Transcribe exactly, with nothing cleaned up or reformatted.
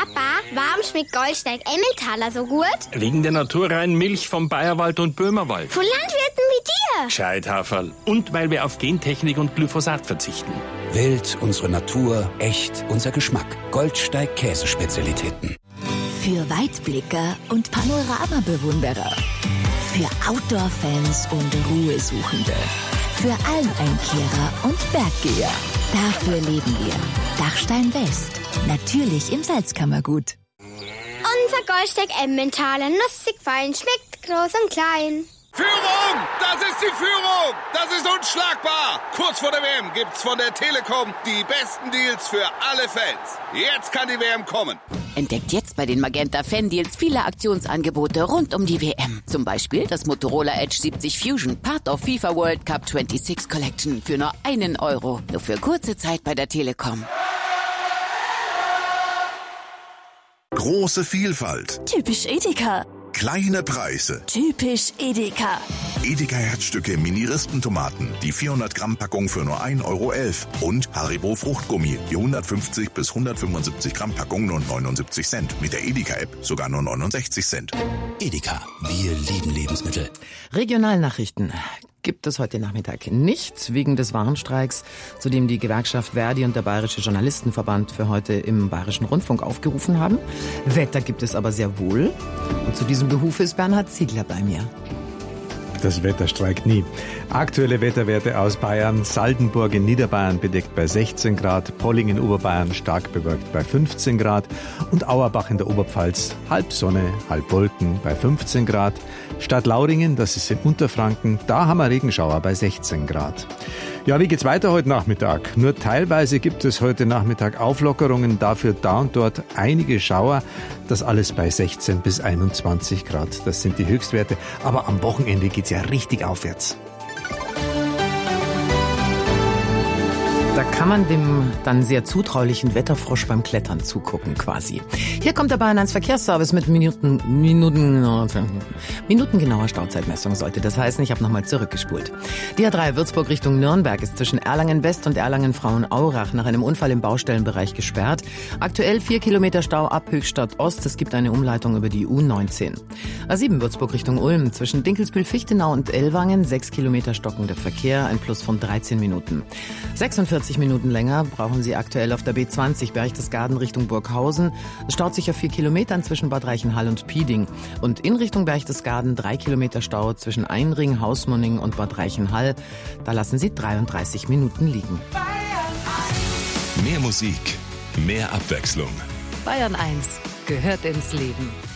Papa, warum schmeckt Goldsteig Emmentaler so gut? Wegen der naturreinen Milch vom Bayerwald und Böhmerwald. Von Landwirten wie dir. Gescheit, Haferl. Und weil wir auf Gentechnik und Glyphosat verzichten. Wild, unsere Natur, echt, unser Geschmack. Goldsteig Käsespezialitäten. Für Weitblicker und Panoramabewunderer. Für Outdoor-Fans und Ruhesuchende. Für Almeinkehrer und Berggeher. Dafür leben wir. Dachstein West. Natürlich im Salzkammergut. Unser Goldsteig Emmentaler, nussig fein, schmeckt groß und klein. Führung! Das ist die Führung! Das ist unschlagbar! Kurz vor der W M gibt's von der Telekom die besten Deals für alle Fans. Jetzt kann die W M kommen. Entdeckt jetzt bei den Magenta Fan Deals viele Aktionsangebote rund um die W M. Zum Beispiel das Motorola Edge siebzig Fusion, Part of FIFA World Cup sechsundzwanzig Collection für nur einen Euro. Nur für kurze Zeit bei der Telekom. Große Vielfalt. Typisch Edeka. Kleine Preise. Typisch Edeka. Edeka Herzstücke Mini-Rispentomaten. Die vierhundert Gramm Packung für nur ein Euro elf. Und Haribo Fruchtgummi. Die hundertfünfzig bis hundertfünfundsiebzig Gramm Packung nur neunundsiebzig Cent. Mit der Edeka-App sogar nur neunundsechzig Cent. Edeka, wir lieben Lebensmittel. Regionalnachrichten gibt es heute Nachmittag nicht, wegen des Warnstreiks, zu dem die Gewerkschaft Verdi und der Bayerische Journalistenverband für heute im Bayerischen Rundfunk aufgerufen haben. Wetter gibt es aber sehr wohl. Und zu diesem Behuf ist Bernhard Ziegler bei mir. Das Wetter streikt nie. Aktuelle Wetterwerte aus Bayern. Saldenburg in Niederbayern bedeckt bei sechzehn Grad, Polling in Oberbayern stark bewölkt bei fünfzehn Grad und Auerbach in der Oberpfalz halb Sonne, halb Wolken bei fünfzehn Grad. Stadt Lauringen, das ist in Unterfranken, da haben wir Regenschauer bei sechzehn Grad. Ja, wie geht's weiter heute Nachmittag? Nur teilweise gibt es heute Nachmittag Auflockerungen, dafür da und dort einige Schauer. Das alles bei sechzehn bis einundzwanzig Grad. Das sind die Höchstwerte. Aber am Wochenende geht's ja richtig aufwärts. Da kann man dem dann sehr zutraulichen Wetterfrosch beim Klettern zugucken quasi. Hier kommt der Bayern eins Verkehrsservice mit Minuten, Minuten, minutengenauer Stauzeitmessung sollte das heißen. Ich habe nochmal zurückgespult. Die A drei Würzburg Richtung Nürnberg ist zwischen Erlangen West und Erlangen Frauenaurach nach einem Unfall im Baustellenbereich gesperrt. Aktuell vier Kilometer Stau ab Höchstadt Ost. Es gibt eine Umleitung über die U neunzehn. A sieben Würzburg Richtung Ulm zwischen Dinkelsbühl-Fichtenau und Ellwangen. sechs Kilometer stockender Verkehr, ein Plus von dreizehn Minuten. sechsundvierzig Minuten länger brauchen Sie aktuell auf der B zwanzig Berchtesgaden Richtung Burghausen. Es staut sich auf vier Kilometern zwischen Bad Reichenhall und Pieding. Und in Richtung Berchtesgaden drei Kilometer Stau zwischen Einring, Hausmunning und Bad Reichenhall. Da lassen Sie dreiunddreißig Minuten liegen. Mehr Musik, mehr Abwechslung. Bayern eins gehört ins Leben.